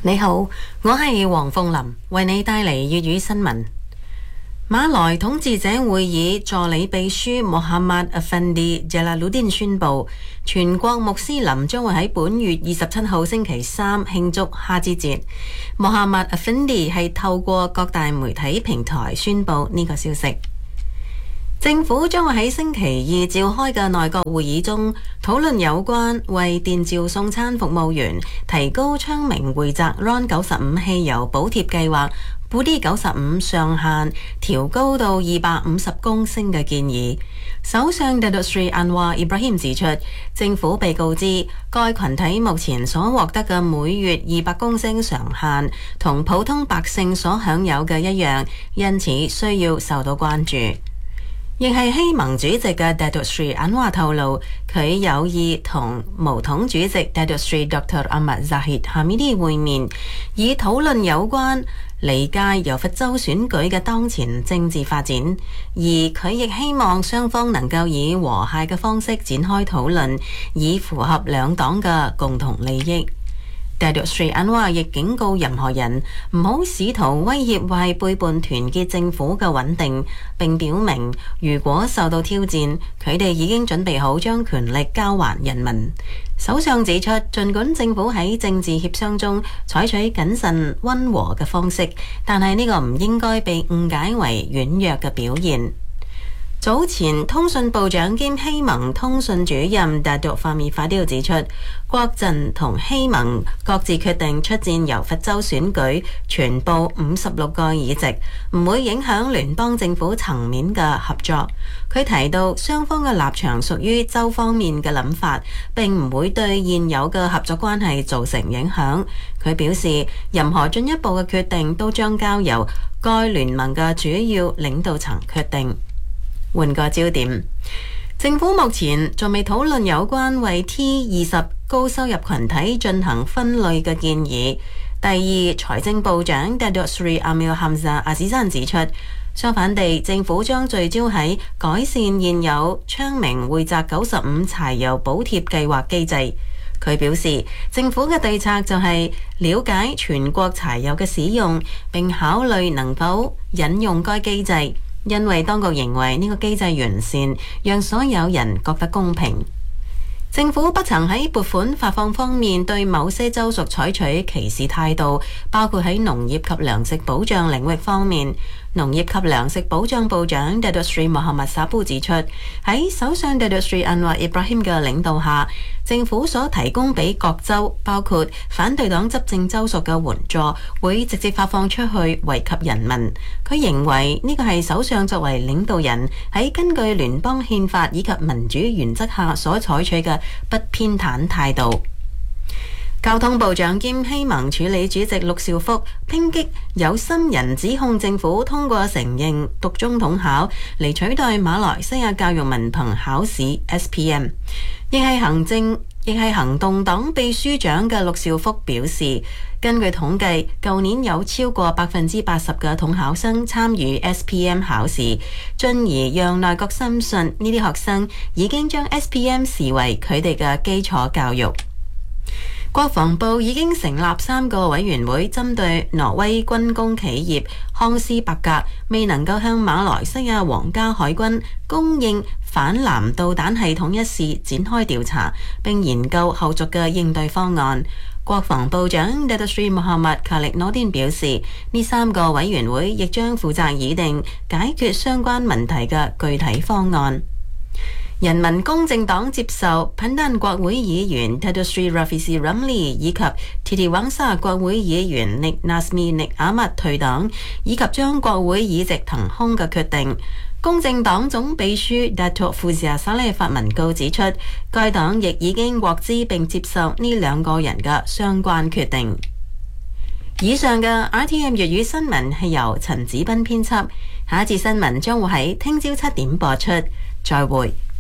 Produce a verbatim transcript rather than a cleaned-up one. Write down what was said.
你好，我係黃鳳琳，為你帶嚟粵語新聞。馬來統治者會議助理秘書穆罕默德·阿芬迪·謝拉魯丁宣布，全國穆斯林將會喺本月二十七號星期三慶祝哈茲節。穆罕默德·阿芬迪係透過各大媒體平台宣布呢個消息。政府將會喺星期二召開嘅內閣會議中討論有關為電召送餐服務員提高昌明匯澤 R O N 九十五汽油補貼計劃 Budi 九十五上限調高到二百五十公升嘅建議。首相 Datuk Seri Anwar Ibrahim 指出，政府被告知該群體目前所獲得嘅每月二百公升上限同普通百姓所享有嘅一樣，因此需要受到關注。亦係希盟主席嘅 Datuk Seri Anwar 透露，佢有意同巫統主席 Datuk Seri Doctor Ahmad Zahid Hamidi 會面，以討論有關離界柔佛州選舉嘅當前政治發展，而佢亦希望雙方能夠以和諧嘅方式展開討論，以符合兩黨嘅共同利益。Datuk Seri Anwar 亦警告任何人唔好試圖威脅或係背叛團結政府嘅穩定，並表明如果受到挑戰，佢哋已經準備好將權力交還人民。首相指出，儘管政府喺政治協商中採取謹慎溫和嘅方式，但係呢個唔應該被誤解為軟弱嘅表現。早前通訊部長兼希盟通訊主任 Datuk Fahmi Fadil 指出，國陣同希盟各自決定出戰柔佛州選舉全部五十六個議席，唔會影響聯邦政府層面嘅合作。佢提到雙方嘅立場屬於州方面嘅諗法，並唔會對現有嘅合作關係造成影響。佢表示，任何進一步嘅決定都將交由該聯盟嘅主要領導層決定。換個焦點，政府目前仲未討論有關為 T 二十高收入群體進行分類嘅建議。第二，財政部長 Datuk Seri Amir Hamzah Azizan 指出，相反地，政府將聚焦喺改善現有昌明匯澤九十五柴油補貼計劃機制。佢表示，政府嘅對策就係了解全國柴油嘅使用，並考慮能否引用該機制。因為當局認為呢個機制完善，讓所有人覺得公平。政府不曾喺撥款發放方面對某些州屬採取歧視態度，包括喺農業及糧食保障領域方面。農業及糧食保障部長 Datuk Seri Muhammad Sapu 指出，喺首相 Datuk Seri Anwar Ibrahim 嘅領導下，政府所提供俾各州，包括反對黨執政州屬嘅援助，會直接發放出去，惠及人民。佢認為呢個係首相作為領導人喺根據聯邦憲法以及民主原則下所採取嘅不偏袒態度。交通部長兼希盟處理主席陸兆福抨擊有心人指控政府通過承認讀中統考嚟取代馬來西亞教育文憑考試 S P M。 亦係行政亦係行動黨秘書長嘅陸兆福表示，根據統計，舊年有超過百分之八十嘅統考生參與 S P M 考試，進而讓內閣深信呢啲學生已經將 S P M 視為佢哋嘅基礎教育。國防部已經成立三個委員會，針對挪威軍工企業康斯伯格未能夠向馬來西亞皇家海軍供應反艦導彈系統一事展開調查，並研究後續嘅應對方案。國防部長 Datuk Seri Muhammad Khalid Nordin 表示，呢三個委員會亦將負責擬定解決相關問題嘅具體方案。人民公正黨接受品丹國會議員 Datuk Seri Rafizi Ramli 以及 Titiwangsa 國會議員 Nik Nazmi Nik Ahmad 退黨，以及將國會議席騰空嘅決定。公正黨總秘書 Datuk Fuzia Saleh 發文告指出，該黨亦已經獲知並接受呢兩個人嘅相關決定。以上嘅 R T M 粵語新聞係由陳子斌編輯，下一節新聞將會喺聽朝七點播出，再會。